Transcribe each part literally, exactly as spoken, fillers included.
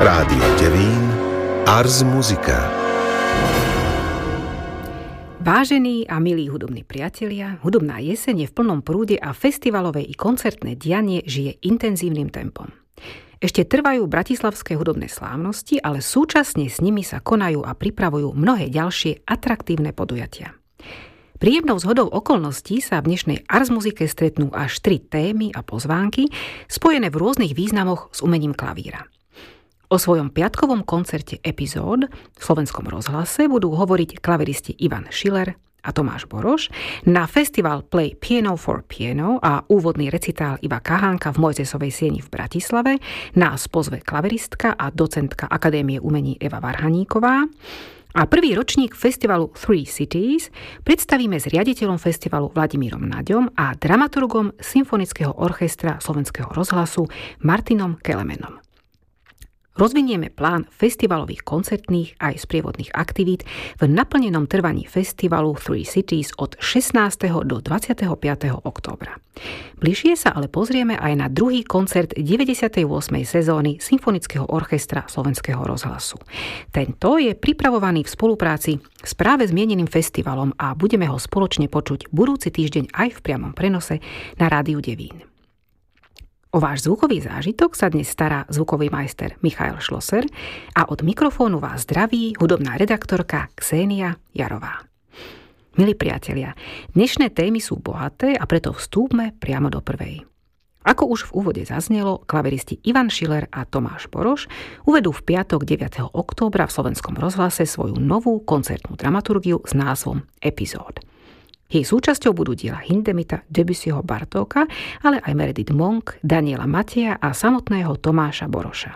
Rádio Devín, Ars Musica. Vážení a milí hudobní priatelia, hudobná jeseň je v plnom prúde a festivalové i koncertné dianie žije intenzívnym tempom. Ešte trvajú bratislavské hudobné slávnosti, ale súčasne s nimi sa konajú a pripravujú mnohé ďalšie atraktívne podujatia. Príjemnou zhodou okolností sa v dnešnej Ars Musike stretnú až tri témy a pozvánky, spojené v rôznych významoch s umením klavíra. O svojom piatkovom koncerte epizód v Slovenskom rozhlase budú hovoriť klaviristi Ivan Schiller a Tomáš Boroš, na festival Play Piano for Piano a úvodný recitál Iva Kahánka v Mojzesovej sieni v Bratislave nás pozve klaviristka a docentka Akadémie umení Eva Varhaníková. A prvý ročník festivalu Three Cities predstavíme s riaditeľom festivalu Vladimírom Naďom a dramaturgom Symfonického orchestra Slovenského rozhlasu Martinom Kelemenom. Rozvinieme plán festivalových koncertných aj sprievodných aktivít v naplnenom trvaní festivalu Three Cities od šestnásteho do dvadsiateho piateho októbra. Bližšie sa ale pozrieme aj na druhý koncert deväťdesiatej ôsmej sezóny Symfonického orchestra Slovenského rozhlasu. Tento je pripravovaný v spolupráci s práve zmieneným festivalom a budeme ho spoločne počuť budúci týždeň aj v priamom prenose na Rádiu Devín. O váš zvukový zážitok sa dnes stará zvukový majster Michael Schlosser a od mikrofónu vás zdraví hudobná redaktorka Ksenia Jarová. Milí priatelia, dnešné témy sú bohaté a preto vstúpme priamo do prvej. Ako už v úvode zaznelo, klaviristi Ivan Schiller a Tomáš Boroš uvedú v piatok deviateho októbra v Slovenskom rozhlase svoju novú koncertnú dramaturgiu s názvom Epizód. Jej súčasťou budú diela Hindemita, Debussyho, Bartóka, ale aj Meredith Monk, Daniela Mateja a samotného Tomáša Boroša.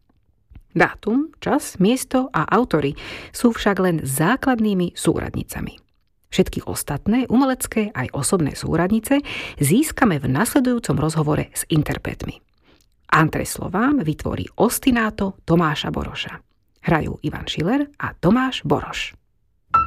Dátum, čas, miesto a autori sú však len základnými súradnicami. Všetky ostatné umelecké aj osobné súradnice získame v nasledujúcom rozhovore s interpretmi. Antreslovám vytvorí ostinato Tomáša Boroša. Hrajú Ivan Schiller a Tomáš Boroš.